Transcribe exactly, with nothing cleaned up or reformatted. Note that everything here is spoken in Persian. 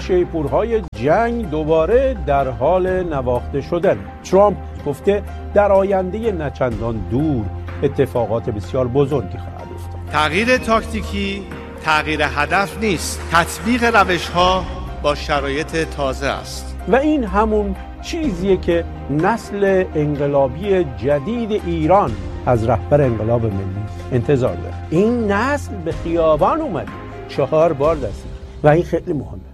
شیپورهای جنگ دوباره در حال نواخته شدن. ترامپ گفته در آینده نچندان دور اتفاقات بسیار بزرگی خواهد افتاد. تغییر تاکتیکی تغییر هدف نیست، تطبیق روش‌ها با شرایط تازه است. و این همون چیزیه که نسل انقلابی جدید ایران از رهبر انقلاب ملی انتظار داره. این نسل به خیابان اومده، چهار بار دستی و این خیلی مهمه.